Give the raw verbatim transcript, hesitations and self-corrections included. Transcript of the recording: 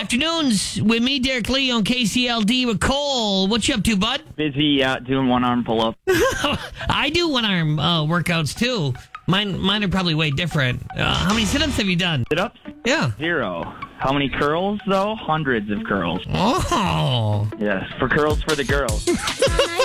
afternoons with me, Derek Lee, on K C L D with Cole. What you up to, bud? Busy uh, doing one arm pull up. I do one arm uh, workouts too. Mine, mine are probably way different. Uh, how many sit-ups have you done? Sit ups? Yeah. Zero. How many curls though? Hundreds of curls. Oh. Yes, for curls for the girls.